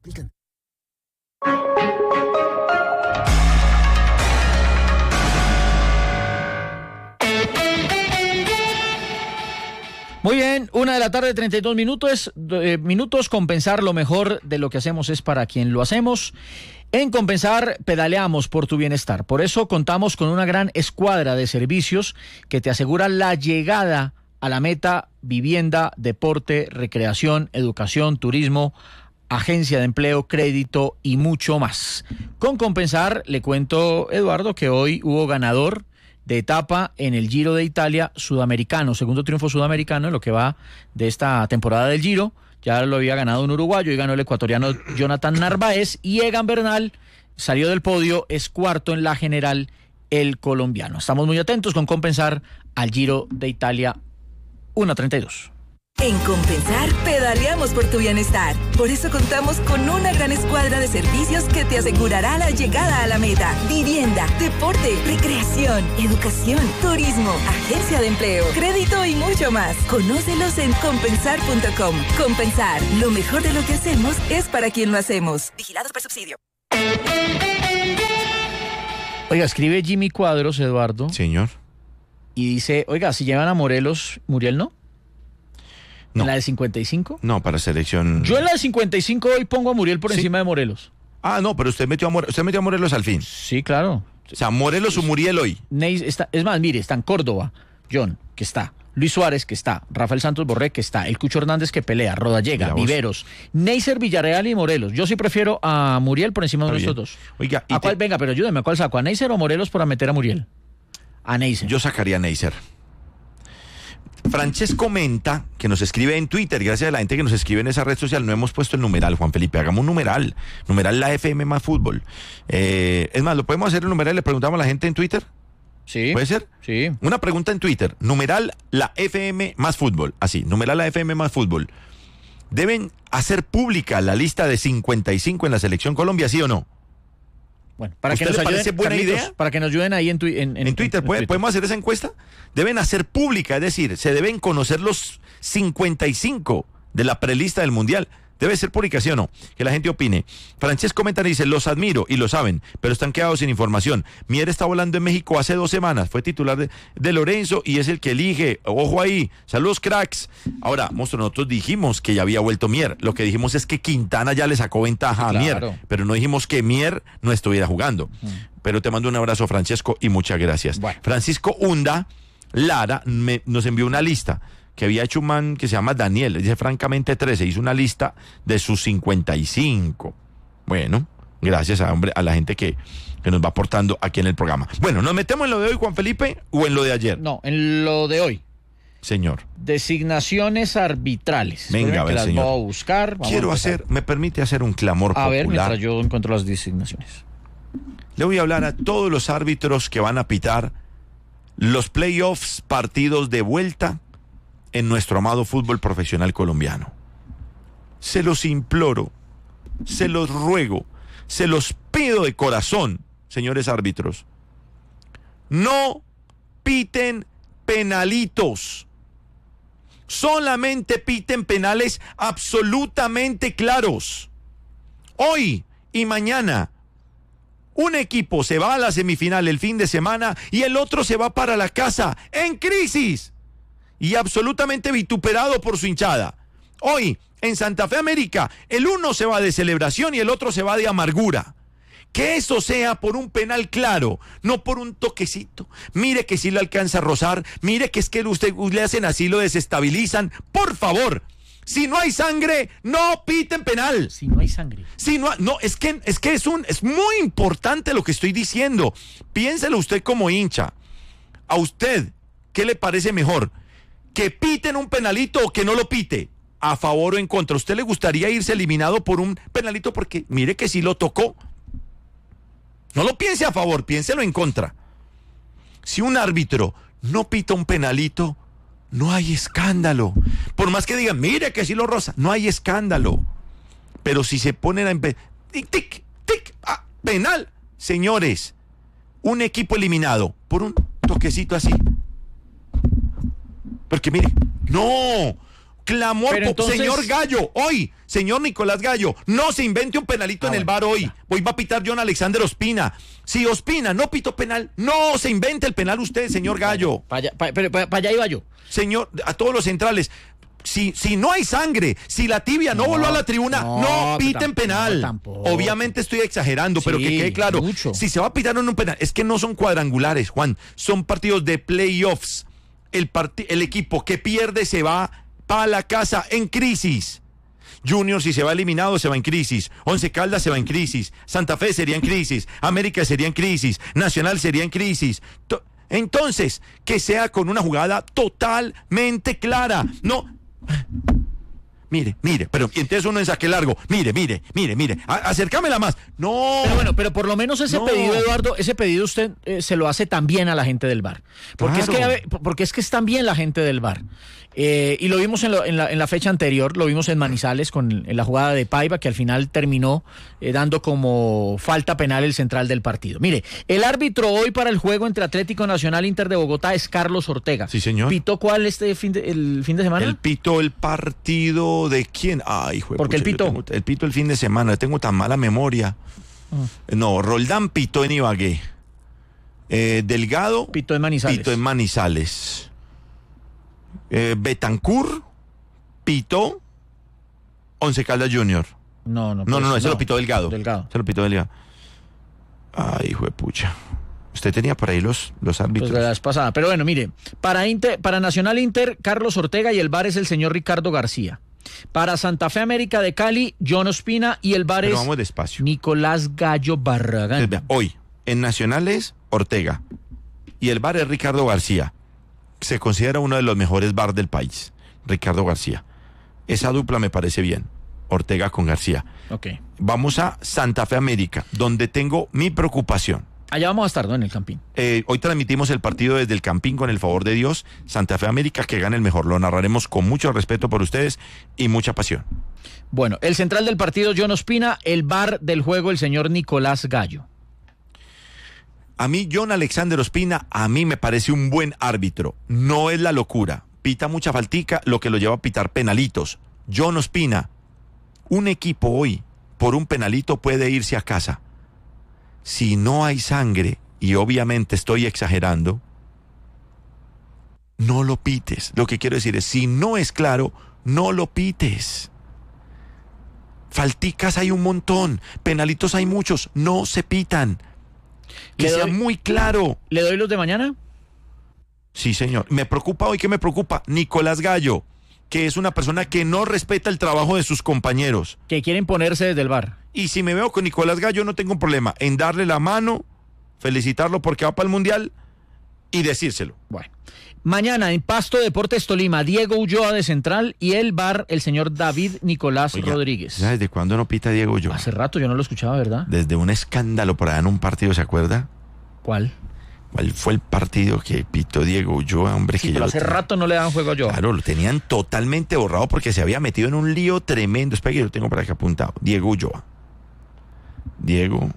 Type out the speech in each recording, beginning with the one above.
Muy bien, 1:32 minutos. Compensar, lo mejor de lo que hacemos es para quien lo hacemos. En Compensar pedaleamos por tu bienestar. Por eso contamos con una gran escuadra de servicios que te asegura la llegada a la meta: vivienda, deporte, recreación, educación, turismo, agencia de empleo, crédito y mucho más. Con Compensar, le cuento, Eduardo, que hoy hubo ganador de etapa en el Giro de Italia sudamericano, segundo triunfo sudamericano en lo que va de esta temporada del Giro. Ya lo había ganado un uruguayo y ganó el ecuatoriano Jonathan Narváez, y Egan Bernal salió del podio, es cuarto en la general el colombiano. Estamos muy atentos con Compensar al Giro de Italia. 1:32. En Compensar, pedaleamos por tu bienestar. Por eso contamos con una gran escuadra de servicios que te asegurará la llegada a la meta: vivienda, deporte, recreación, educación, turismo, agencia de empleo, crédito y mucho más. Conócelos en compensar.com. Compensar, lo mejor de lo que hacemos es para quien lo hacemos. Vigilados por subsidio. Oiga, escribe Jimmy Cuadros, Eduardo. Señor. Y dice, oiga, si llevan a Morelos, ¿Muriel no? No. ¿En la de 55? No, para selección. Yo en la de 55 hoy pongo a Muriel por encima de Morelos. Ah, no, pero usted metió a Morelos al fin. Sí, claro. O sea, Morelos o Muriel hoy. Es más, mire, están Córdoba, John, que está, Luis Suárez, que está, Rafael Santos Borré, que está, el Cucho Hernández, que pelea, Rodallega, Viveros, Neisser, Villarreal y Morelos. Yo sí prefiero a Muriel por encima de estos dos. Oiga, ¿a cuál? Venga, pero ayúdeme, ¿a cuál saco? ¿A Neisser o Morelos para meter a Muriel? A Neisser. Yo sacaría a Neisser. Francesco Menta, que nos escribe en Twitter, gracias a la gente que nos escribe en esa red social, no hemos puesto el numeral, Juan Felipe, hagamos un numeral la FM más fútbol. Es más, ¿lo podemos hacer el numeral y le preguntamos a la gente en Twitter? Sí. ¿Puede ser? Sí. Una pregunta en Twitter, numeral la FM más fútbol, así, numeral la FM más fútbol. ¿Deben hacer pública la lista de 55 en la Selección Colombia, sí o no? Bueno, para que nos ayuden, parece buena Carlitos, idea? para que nos ayuden ahí en Twitter. En Twitter, ¿podemos hacer esa encuesta? Deben hacer pública, es decir, se deben conocer los 55 de la prelista del Mundial. Debe ser pública, ¿sí o no? Que la gente opine. Francesco Menta dice, los admiro y lo saben, pero están quedados sin información. Mier está volando en México hace 2 semanas, fue titular de Lorenzo y es el que elige. Ojo ahí, saludos cracks. Ahora, monstruo, nosotros dijimos que ya había vuelto Mier. Lo que dijimos es que Quintana ya le sacó ventaja a Mier, pero no dijimos que Mier no estuviera jugando. Pero te mando un abrazo, Francesco, y muchas gracias. Bueno. Francisco Hunda Lara nos envió una lista que había hecho un man que se llama Daniel, dice francamente 13, hizo una lista de sus 55. Bueno, gracias a la gente que nos va aportando aquí en el programa. Bueno, ¿nos metemos en lo de hoy, Juan Felipe, o en lo de ayer? No, en lo de hoy. Señor. Designaciones arbitrales. Venga, a ver, las señor. voy a buscar. Quiero hacer, me permite hacer un clamor popular. A ver, mientras yo encuentro las designaciones. Le voy a hablar a todos los árbitros que van a pitar los playoffs, partidos de vuelta en nuestro amado fútbol profesional colombiano. Se los imploro, se los ruego, se los pido de corazón, señores árbitros. No piten penalitos. Solamente piten penales absolutamente claros. Hoy y mañana, un equipo se va a la semifinal el fin de semana y el otro se va para la casa en crisis y absolutamente vituperado por su hinchada. Hoy, en Santa Fe América, el uno se va de celebración y el otro se va de amargura. Que eso sea por un penal claro, no por un toquecito. Mire que si lo alcanza a rozar, mire que es que usted le hacen así, lo desestabilizan. Por favor, si no hay sangre, no piten penal. Si no hay sangre. Si no, es que es muy importante lo que estoy diciendo. Piénselo usted como hincha. A usted, ¿qué le parece mejor? ¿Que piten un penalito o que no lo pite? ¿A favor o en contra? ¿A usted le gustaría irse eliminado por un penalito? Porque mire que sí lo tocó. No lo piense a favor, piénselo en contra. Si un árbitro no pita un penalito, no hay escándalo. Por más que digan, mire que sí lo roza, no hay escándalo. Pero si se ponen a tic, tic, tic, penal, señores, un equipo eliminado por un toquecito así. Porque mire, no, clamor, Pero entonces... señor Gallo, hoy, señor Nicolás Gallo, no se invente un penalito en el VAR hoy. Hoy va a pitar John Alexander Ospina. Si Ospina no pitó penal, no se invente el penal usted, señor Gallo. Para allá iba yo. Señor, a todos los centrales. Si no hay sangre, si la tibia no voló a la tribuna, no piten penal. Tampoco. Obviamente estoy exagerando, pero que quede claro, mucho. si se va a pitar en un penal, es que no son cuadrangulares, Juan, son partidos de playoffs. El equipo que pierde se va para la casa en crisis. Junior, si se va eliminado, se va en crisis. Once Caldas se va en crisis. Santa Fe sería en crisis. América sería en crisis. Nacional sería en crisis. Entonces, que sea con una jugada totalmente clara. No. Mire, pero entonces uno en saque largo. Mire. Acércamela más. No. Pero bueno, pero por lo menos ese pedido, Eduardo, ese pedido usted se lo hace también a la gente del VAR. Porque es que es también la gente del VAR. Y lo vimos en la fecha anterior, lo vimos en Manizales en la jugada de Paiva, que al final terminó dando como falta penal el central del partido. Mire, el árbitro hoy para el juego entre Atlético Nacional e Inter de Bogotá es Carlos Ortega. Sí, señor. ¿Pitó cuál el fin de semana? Él pitó el partido de quién. Ay, hijo de porque él pitó. Él pitó el fin de semana, tengo tan mala memoria. No, Roldán pitó en Ibagué. Delgado pitó en Manizales. Betancur pitó Once Caldas Junior. No, ese lo pitó Delgado. Se lo pitó Delgado. Ay, hijo de pucha. Usted tenía por ahí los árbitros. Pues la vez pasada. Pero bueno, mire, para Nacional Inter, Carlos Ortega, y el VAR es el señor Ricardo García. Para Santa Fe América de Cali, John Ospina, y el VAR es vamos despacio. Nicolás Gallo Barragán. Entonces, hoy, en Nacional es Ortega y el VAR es Ricardo García. Se considera uno de los mejores VAR del país, Ricardo García. Esa dupla me parece bien, Ortega con García. Okay. Vamos a Santa Fe América, donde tengo mi preocupación. Allá vamos a estar, ¿no? En el Campín. Hoy transmitimos el partido desde el Campín con el favor de Dios. Santa Fe América, que gane el mejor. Lo narraremos con mucho respeto por ustedes y mucha pasión. Bueno, el central del partido, John Ospina. El VAR del juego, el señor Nicolás Gallo. A mí, John Alexander Ospina, a mí me parece un buen árbitro. No es la locura. Pita mucha faltica, lo que lo lleva a pitar penalitos. John Ospina, un equipo hoy, por un penalito puede irse a casa. Si no hay sangre, y obviamente estoy exagerando, no lo pites. Lo que quiero decir es, si no es claro, no lo pites. Falticas hay un montón, penalitos hay muchos, no se pitan. Que sea muy claro. ¿Le doy los de mañana? Sí, señor. Me preocupa hoy, ¿qué me preocupa? Nicolás Gallo, que es una persona que no respeta el trabajo de sus compañeros. Que quieren ponerse desde el VAR. Y si me veo con Nicolás Gallo, no tengo un problema en darle la mano, felicitarlo porque va para el Mundial y decírselo. Bueno. Mañana en Pasto Deportes Tolima, Diego Ulloa de central y el VAR, el señor David Nicolás Rodríguez. ¿Desde cuándo no pita Diego Ulloa? Hace rato yo no lo escuchaba, ¿verdad? Desde un escándalo por allá en un partido, ¿se acuerda? ¿Cuál? ¿Cuál fue el partido que pitó Diego Ulloa, hombre? Sí, pero hace rato no le daban juego a Ulloa. Claro, lo tenían totalmente borrado porque se había metido en un lío tremendo. Espera que yo lo tengo por acá apuntado. Diego Ulloa. Diego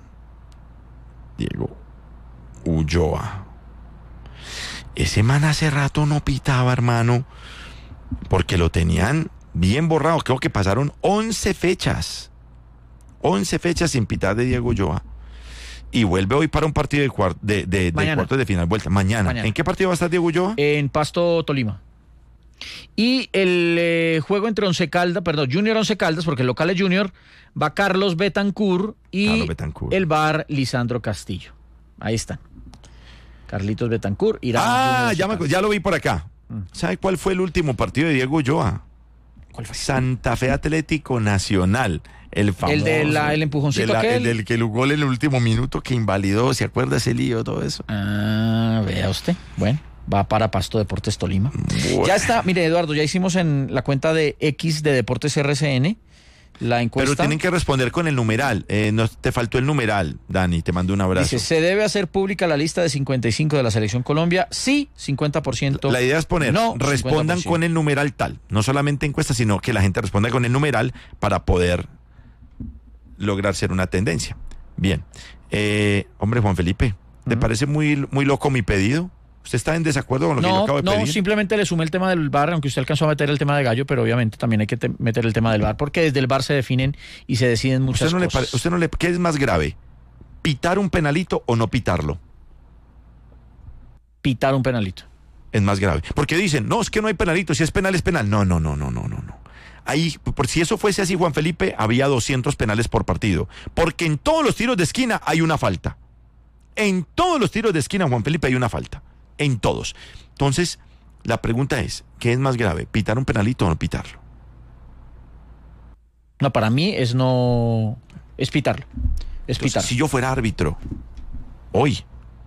Ulloa. Ese man hace rato no pitaba, hermano, porque lo tenían bien borrado. Creo que pasaron 11 fechas. 11 fechas sin pitar de Diego Ulloa. Y vuelve hoy para un partido de cuartos de final vuelta. Mañana. ¿En qué partido va a estar Diego Ulloa? En Pasto Tolima. Y el juego entre Junior Once Caldas, porque el local es Junior, va Carlos Betancur y el VAR Lisandro Castillo. Ahí están. Carlitos Betancur irá. Ya lo vi por acá. ¿Sabe cuál fue el último partido de Diego Ulloa? ¿Cuál fue? Santa Fe Atlético Nacional. El famoso. El empujoncito el del que el gol en el último minuto que invalidó. ¿Se acuerda ese lío, todo eso? Vea usted. Bueno, va para Pasto Deportes Tolima. Bueno. Ya está, mire, Eduardo, ya hicimos en la cuenta de X de Deportes RCN la encuesta. Pero tienen que responder con el numeral. No te faltó el numeral, Dani. Te mando un abrazo. Dice, ¿se debe hacer pública la lista de 55 de la Selección Colombia? Sí, 50%. La idea es poner, no, respondan 50%. Con el numeral tal. No solamente encuesta, sino que la gente responda con el numeral para poder lograr ser una tendencia. Bien. Hombre, Juan Felipe, ¿te parece muy loco mi pedido? ¿Usted está en desacuerdo con lo que yo acabo de pedir? No, simplemente le sumé el tema del VAR, aunque usted alcanzó a meter el tema de Gallo, pero obviamente también hay que meter el tema del VAR, porque desde el VAR se definen y se deciden muchas cosas. ¿Qué es más grave? ¿Pitar un penalito o no pitarlo? Pitar un penalito. Es más grave. Porque dicen, no, es que no hay penalito, si es penal, es penal. No. Ahí, por si eso fuese así, Juan Felipe, había 200 penales por partido. Porque en todos los tiros de esquina hay una falta. En todos los tiros de esquina, Juan Felipe, hay una falta. En todos. Entonces, la pregunta es, ¿qué es más grave? ¿Pitar un penalito o no pitarlo? No, para mí es pitarlo. Entonces, si yo fuera árbitro, hoy,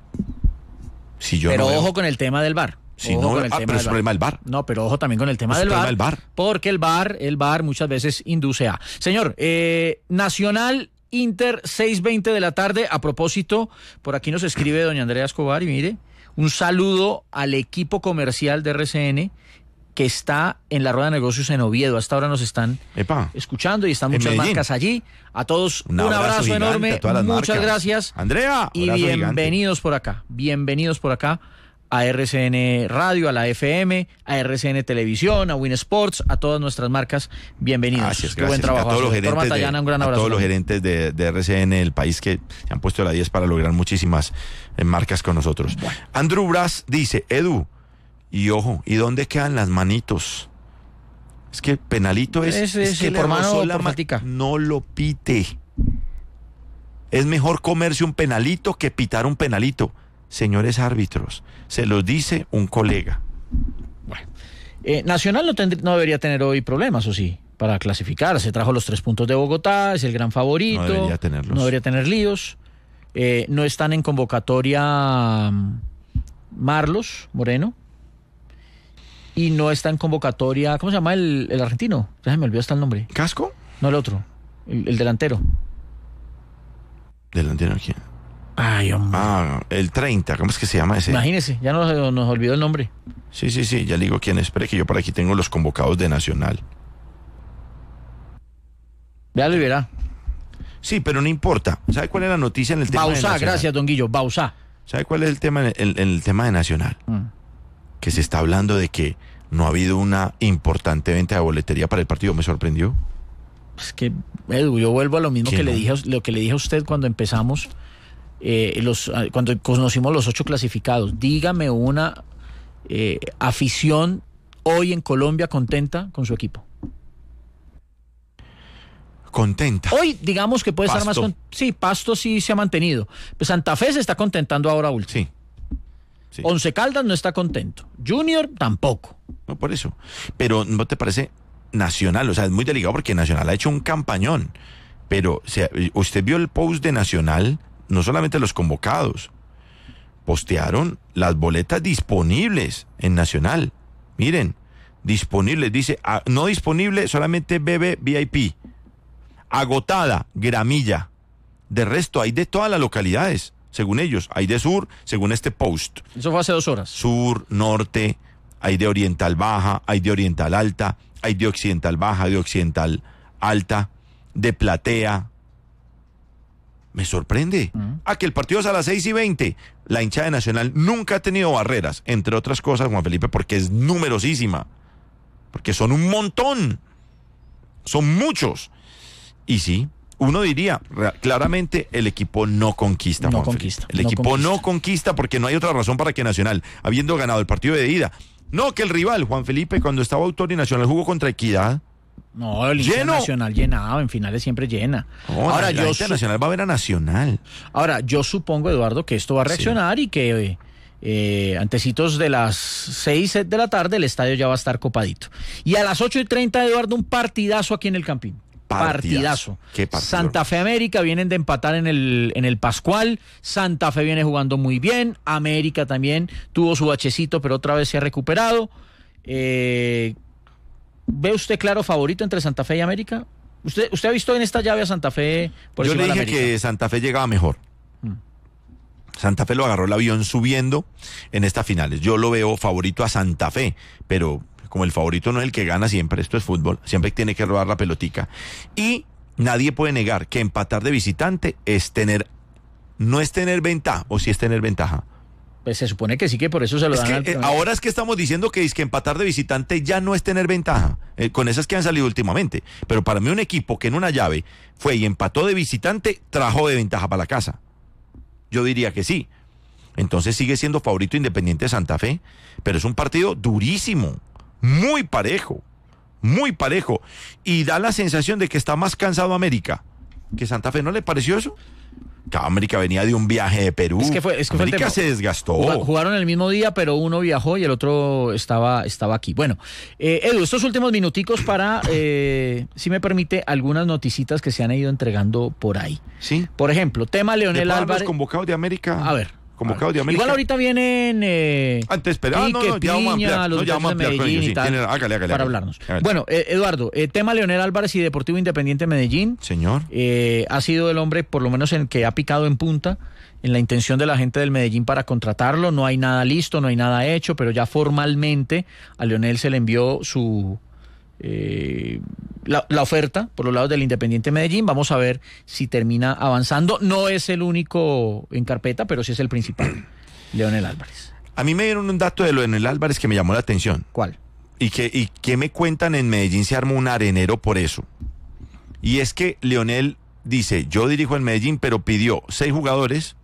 pero ojo con el tema del VAR. Pero es problema del VAR. No, pero ojo también con el tema del VAR. Porque el VAR muchas veces induce a. Señor, Nacional Inter, 6:20 de la tarde. A propósito, por aquí nos escribe doña Andrea Escobar y mire, un saludo al equipo comercial de RCN que está en la rueda de negocios en Oviedo. Hasta ahora nos están escuchando y están muchas marcas allí. A todos un abrazo enorme. Muchas gracias. Andrea, y bienvenidos por acá. Bienvenidos por acá a RCN Radio, a la FM, a RCN Televisión, a Win Sports, a todas nuestras marcas. Bienvenidos. Gracias. Qué buen trabajo. A todos los gerentes, un gran abrazo. A todos los gerentes de RCN del país que se han puesto a la 10 para lograr muchísimas marcas con nosotros. Bueno. Andrew Brass dice, Edu, y ojo, ¿y dónde quedan las manitos? Es que penalito es que por mano o por fatica. No lo pite. Es mejor comerse un penalito que pitar un penalito. Señores árbitros, se los dice un colega. Bueno, Nacional no debería tener hoy problemas, ¿o sí? Para clasificar, se trajo los 3 puntos de Bogotá, es el gran favorito. No debería tenerlos. No debería tener líos. No están en convocatoria Marlos Moreno. Y no está en convocatoria, ¿cómo se llama el argentino? Ya se me olvidó hasta el nombre. ¿Casco? No, el otro, el delantero. ¿Delantero quién? Ay, hombre. El 30, ¿cómo es que se llama ese? Imagínese, ya nos olvidó el nombre. Sí, ya le digo quién es. Espere que yo por aquí tengo los convocados de Nacional. Véalo y verá. Sí, pero no importa. ¿Sabe cuál es la noticia en el tema de Nacional? Gracias, don Guillo, Bauzá. ¿Sabe cuál es el tema en el tema de Nacional? Que se está hablando de que no ha habido una importante venta de boletería para el partido. Me sorprendió. Es que, Edu, yo vuelvo a lo mismo que le dije a usted cuando empezamos, cuando conocimos los 8 clasificados. Dígame una afición hoy en Colombia contenta con su equipo. Contenta. Hoy digamos que puede estar más sí, Pasto sí se ha mantenido. Pues Santa Fe se está contentando ahora último. Sí. Once Caldas no está contento. Junior tampoco. No, por eso. Pero ¿no te parece Nacional? O sea, es muy delicado porque Nacional ha hecho un campañón. Pero usted vio el post de Nacional, no solamente los convocados. Postearon las boletas disponibles en Nacional. Miren, disponibles. Dice, no disponible, solamente BB VIP. Agotada, Gramilla. De resto, hay de todas las localidades. Según ellos, hay de sur, según este post. Eso fue hace 2 horas. Sur, norte, hay de oriental baja, hay de oriental alta, hay de occidental baja, de occidental alta, de platea. Me sorprende. Que el partido es a las 6:20. La hinchada de Nacional nunca ha tenido barreras, entre otras cosas, Juan Felipe, porque es numerosísima. Porque son un montón. Son muchos. Y sí, uno diría, claramente el equipo no conquista. No conquista. El equipo no conquista porque no hay otra razón para que Nacional, habiendo ganado el partido de ida, no que el rival, Juan Felipe, cuando estaba Autor y Nacional jugó contra Equidad. No, el Nacional llenaba, en finales siempre lleena. No, ahora la Nacional va a ver a Nacional. Ahora, yo supongo, Eduardo, que esto va a reaccionar y que antecitos de las 6 de la tarde el estadio ya va a estar copadito. Y a las 8:30, Eduardo, un partidazo aquí en el Campín. Partidazo. ¿Qué partido? Santa Fe América vienen de empatar en el Pascual. Santa Fe viene jugando muy bien. América también tuvo su bachecito, pero otra vez se ha recuperado. ¿Ve usted claro favorito entre Santa Fe y América? ¿Usted ha visto en esta llave a Santa Fe por Yo encima le dije de América? que Santa Fe llegaba mejor. Santa Fe lo agarró el avión subiendo en estas finales. Yo lo veo favorito a Santa Fe, pero como el favorito no es el que gana siempre, esto es fútbol, siempre tiene que robar la pelotica. Y nadie puede negar que empatar de visitante no es tener ventaja, o si es tener ventaja. Pues se supone que sí, que por eso se lo dan al ahora es que estamos diciendo que empatar de visitante ya no es tener ventaja, con esas que han salido últimamente. Pero para mí un equipo que en una llave fue y empató de visitante, trajo de ventaja para la casa. Yo diría que sí. Entonces sigue siendo favorito Independiente Santa Fe, pero es un partido durísimo, muy parejo. Y da la sensación de que está más cansado América que Santa Fe. ¿No le pareció eso? Que América venía de un viaje de Perú. Es que fue América se desgastó. Jugaron el mismo día, pero uno viajó y el otro estaba aquí. Bueno, Edu, estos últimos minuticos para, si me permite, algunas noticitas que se han ido entregando por ahí. Sí. Por ejemplo, tema Leonel Álvarez. Los convocados de América. A ver. Convocados de América. Igual ahorita vienen antes, pero ya vamos a ampliar. Los ya vamos a ampliar con ellos, hágale, para hablarnos. Bueno, Eduardo, tema Leonel Álvarez y Deportivo Independiente Medellín. Señor. Ha sido el hombre, por lo menos en que ha picado en punta en la intención de la gente del Medellín para contratarlo. No hay nada listo, no hay nada hecho, pero ya formalmente a Leonel se le envió la oferta por los lados del Independiente Medellín. Vamos a ver si termina avanzando. No es el único en carpeta, pero sí es el principal, Leonel Álvarez. A mí me dieron un dato de Leonel Álvarez que me llamó la atención. ¿Cuál? Y que me cuentan en Medellín se armó un arenero por eso. Y es que Leonel dice, yo dirijo el Medellín, pero pidió 6 jugadores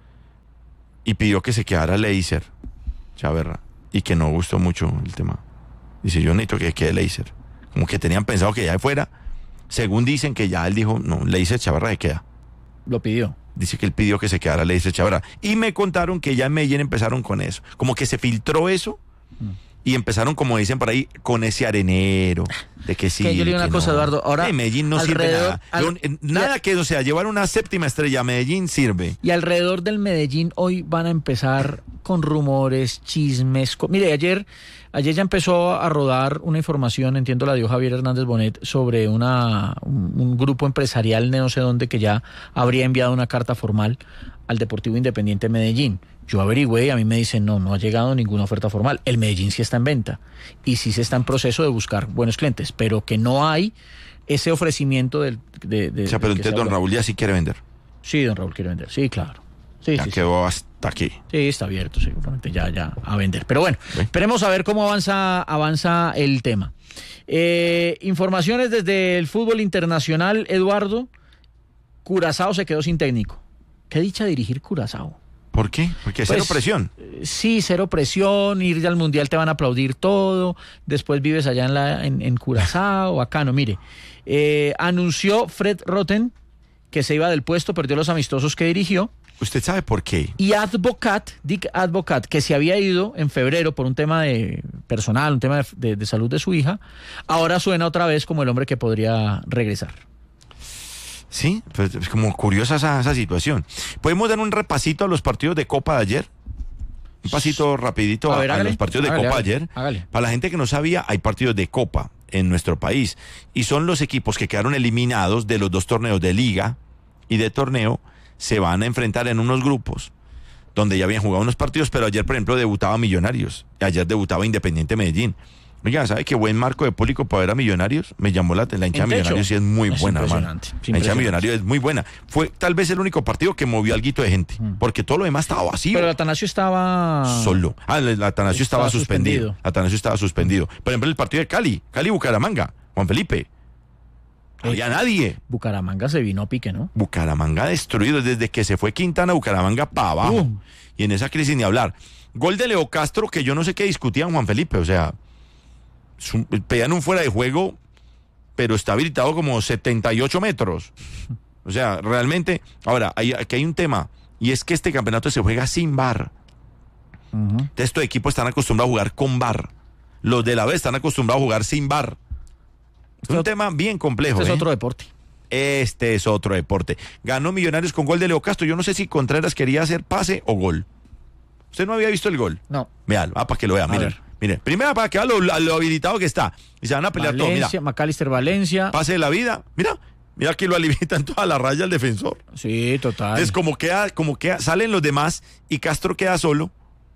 y pidió que se quedara Leiser Chaverra, y que no gustó mucho el tema. Dice, yo necesito que quede Leiser. Como que tenían pensado que ya fuera. Según dicen que ya él dijo, no, Leiser Chaverra se queda. Lo pidió. Dice que él pidió que se quedara Leiser Chaverra. Y me contaron que ya en Medellín empezaron con eso. Como que se filtró eso y empezaron, como dicen por ahí, con ese arenero. De que sí. Que yo le digo una cosa, Eduardo. Ahora, en Medellín no sirve nada. Nada que, o sea, llevar una 7ª estrella a Medellín sirve. Y alrededor del Medellín hoy van a empezar con rumores, chismes. Mire, ayer ya empezó a rodar una información, entiendo la dio Javier Hernández Bonet, sobre un grupo empresarial de no sé dónde que ya habría enviado una carta formal al Deportivo Independiente Medellín. Yo averigüé y a mí me dicen, no ha llegado ninguna oferta formal. El Medellín sí está en venta y sí se está en proceso de buscar buenos clientes, pero que no hay ese ofrecimiento o sea, pero entonces don Raúl ya sí quiere vender. Sí, don Raúl quiere vender, sí, claro. Sí, ya quedó hasta aquí. Sí, está abierto, seguramente ya a vender. Pero bueno, esperemos a ver cómo avanza el tema. Informaciones desde el fútbol internacional, Eduardo. Curazao se quedó sin técnico. ¿Qué dicha dirigir Curazao? ¿Por qué? Porque cero presión. Sí, cero presión, ir al Mundial te van a aplaudir todo, después vives allá en Curazao, bacano. Mire, anunció Fred Rotten que se iba del puesto, perdió los amistosos que dirigió. ¿Usted sabe por qué? Y Dick Advocat, que se había ido en febrero por un tema personal, un tema de salud de su hija, ahora suena otra vez como el hombre que podría regresar. Sí, pues es como curiosa esa situación. ¿Podemos dar un repasito a los partidos de Copa de ayer? Un pasito rapidito a los partidos de Copa ayer. Hágale. Para la gente que no sabía, hay partidos de Copa en nuestro país. Y son los equipos que quedaron eliminados de los 2 torneos de Liga y de Torneo. Se van a enfrentar en unos grupos donde ya habían jugado unos partidos, pero ayer, por ejemplo, debutaba Millonarios. Ayer debutaba Independiente Medellín. Oiga, ¿sabe qué buen marco de público para ver a Millonarios? Me llamó la hinchada de Millonarios y es muy buena, hermano. La hinchada de Millonarios es muy buena. Fue tal vez el único partido que movió alguito de gente, porque todo lo demás estaba vacío. Pero el Atanasio estaba... Solo. El Atanasio estaba suspendido. Atanasio estaba suspendido. Por ejemplo, el partido de Cali-Bucaramanga, Juan Felipe. No había nadie. Bucaramanga se vino a pique, ¿no? Bucaramanga destruido desde que se fue Quintana, Bucaramanga para abajo. Y en esa crisis ni hablar. Gol de Leo Castro, que yo no sé qué discutían Juan Felipe, o sea... Pedían un fuera de juego, pero está habilitado como 78 metros. O sea, realmente... Ahora, aquí hay un tema, y es que este campeonato se juega sin VAR. Entonces, estos equipos están acostumbrados a jugar con VAR. Los de la B están acostumbrados a jugar sin VAR. Es un tema bien complejo. Este es otro deporte. Este es otro deporte. Ganó Millonarios con gol de Leo Castro. Yo no sé si Contreras quería hacer pase o gol. ¿Usted no había visto el gol? No. Vean, para que lo vean, Mire, primero para que vea lo habilitado que está. Y se van a pelear todo, mira. Macalister Valencia. Pase de la vida, mira que lo habilitan toda la raya al defensor. Sí, total. Es como queda, salen los demás y Castro queda solo.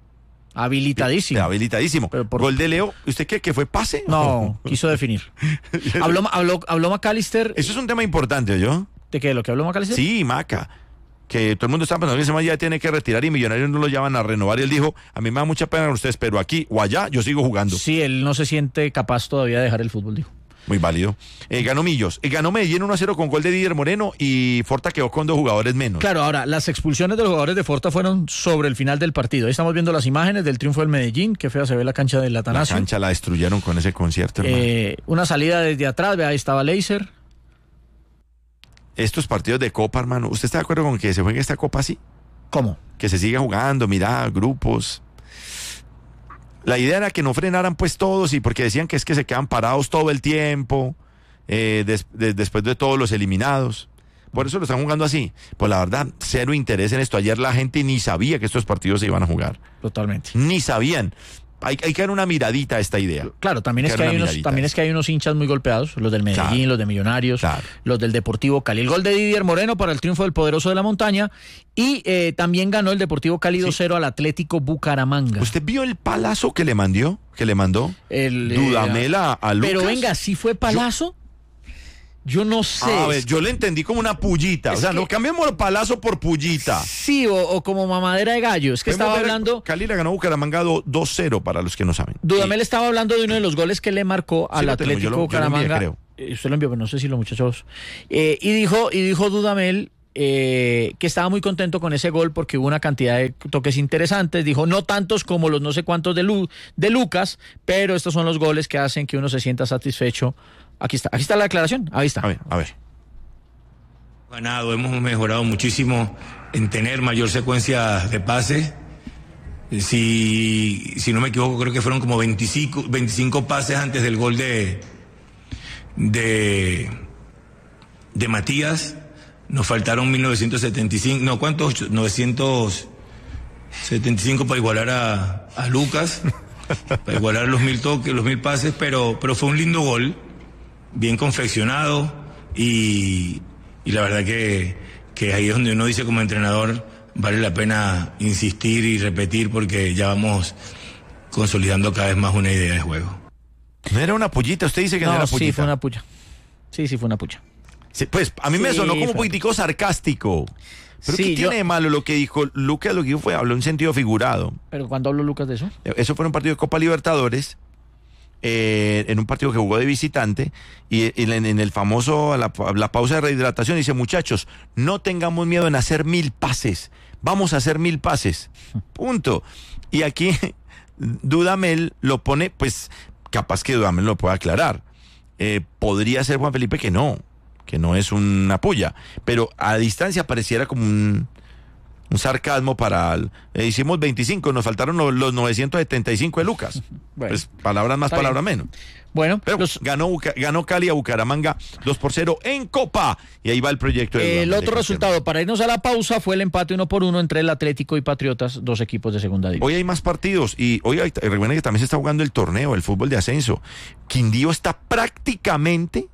Habilitadísimo. Gol de Leo, ¿usted qué? ¿Que fue pase? No, quiso definir. Habló Macalister. Eso es un tema importante, ¿yo? ¿De qué? ¿Lo que habló Macalister? Sí, Maca. que todo el mundo estaba pensando que ese man ya tiene que retirar y Millonarios no lo llaman a renovar, y él dijo, a mí me da mucha pena con ustedes, pero aquí o allá yo sigo jugando. Sí, él no se siente capaz todavía de dejar el fútbol, dijo. Muy válido. Ganó Millos. Ganó Medellín 1-0 con gol de Didier Moreno y Forta quedó con 2 jugadores menos. Claro, ahora, las expulsiones de los jugadores de Forta fueron sobre el final del partido. Ahí estamos viendo las imágenes del triunfo del Medellín. Qué fea se ve la cancha del Atanasio. La cancha la destruyeron con ese concierto, hermano. Una salida desde atrás, ahí estaba Leiser. Estos partidos de Copa, hermano, ¿usted está de acuerdo con que se juegue esta Copa así? ¿Cómo? Que se siga jugando, mira, grupos. La idea era que no frenaran pues todos, y porque decían que es que se quedan parados todo el tiempo, después de todos los eliminados. Por eso lo están jugando así. Pues la verdad, cero interés en esto. Ayer la gente ni sabía que estos partidos se iban a jugar. Totalmente. Ni sabían. Hay que dar una miradita a esta idea. Claro, también es que hay unos hinchas muy golpeados, los del Medellín, claro, los de Millonarios, claro, los del Deportivo Cali. El gol de Didier Moreno para el triunfo del poderoso de la montaña, y también ganó el Deportivo Cali 2-0 al Atlético Bucaramanga. ¿Usted vio el palazo que le mandó? Dudamel a Lucas. Pero venga, ¿sí fue palazo? Yo no sé. A ver, yo le entendí como una pullita. O sea, no cambiemos el palazo por pullita. Sí, o como mamadera de gallo. Es que estaba hablando... Cali le ganó Bucaramanga 2-0 para los que no saben. Dudamel estaba hablando de uno de los goles que le marcó al Atlético Bucaramanga. Creo. Usted lo envió, pero no sé si los muchachos... Y dijo Dudamel que estaba muy contento con ese gol porque hubo una cantidad de toques interesantes. Dijo, no tantos como los no sé cuántos de Lucas, pero estos son los goles que hacen que uno se sienta satisfecho. Aquí está la declaración, ahí está. A ver. Hemos mejorado muchísimo en tener mayor secuencia de pases. Si no me equivoco, creo que fueron como 25 pases antes del gol de Matías. Nos faltaron 1975, no, ¿cuántos? 975 para igualar a Lucas, para igualar los 1000 toques, los 1000 pases, pero fue un lindo gol, bien confeccionado, y la verdad que ahí es donde uno dice como entrenador, vale la pena insistir y repetir porque ya vamos consolidando cada vez más una idea de juego. No era una pullita, usted dice que no era pullita. Sí, fue una puya. Sí, fue una puya. Sí, pues a mí me sonó como un poquitico sarcástico. Pero ¿qué tiene de malo lo que dijo Lucas? Lo que dijo habló en sentido figurado. ¿Pero cuándo habló Lucas de eso? Eso fue en un partido de Copa Libertadores, en un partido que jugó de visitante, y en el famoso, la pausa de rehidratación, dice, muchachos, no tengamos miedo en hacer 1000 pases. Vamos a hacer 1000 pases. Punto. Y aquí Dudamel lo pone, pues capaz que Dudamel lo pueda aclarar. Podría ser Juan Felipe que no es una puya, pero a distancia pareciera como un sarcasmo para... hicimos 25, nos faltaron los 975 de Lucas. Bueno, pues palabras más, palabras menos. Bueno, pero ganó Cali a Bucaramanga 2-0 en Copa, y ahí va el proyecto. El otro resultado, para irnos a la pausa, fue el empate 1-1 entre el Atlético y Patriotas, dos equipos de segunda división. Hoy hay más partidos, y hoy recuerden que también se está jugando el torneo, el fútbol de ascenso. Quindío está prácticamente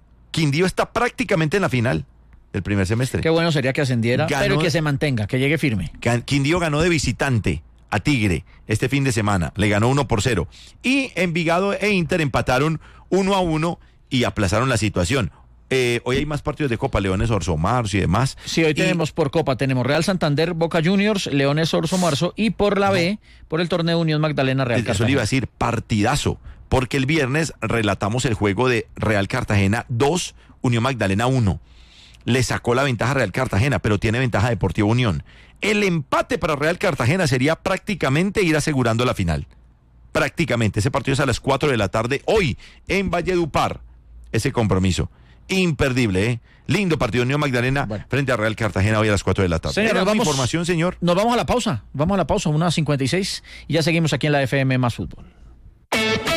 en la final del primer semestre. Qué bueno sería que ascendiera, pero que se mantenga, que llegue firme. Quindío ganó de visitante a Tigre este fin de semana, le ganó 1-0. Y Envigado e Inter empataron 1-1 y aplazaron la situación. Hoy hay más partidos de Copa, Leones, Orso, Marzo y demás. Sí, hoy tenemos por Copa, tenemos Real Santander, Boca Juniors, Leones, Orso, Marzo, y por la B, por el torneo Unión Magdalena, Real Cartagena. Eso le iba a decir, partidazo, porque el viernes relatamos el juego de Real Cartagena 2, Unión Magdalena 1. Le sacó la ventaja a Real Cartagena, pero tiene ventaja Deportivo Unión. El empate para Real Cartagena sería prácticamente ir asegurando la final. Prácticamente. Ese partido es a las 4 de la tarde hoy en Valledupar. Ese compromiso. Imperdible, ¿eh? Lindo partido Unión Magdalena frente a Real Cartagena hoy a las 4 de la tarde. Señor, información, señor. Nos vamos a la pausa. Vamos a la pausa, 1:56, y ya seguimos aquí en la FM Más Fútbol.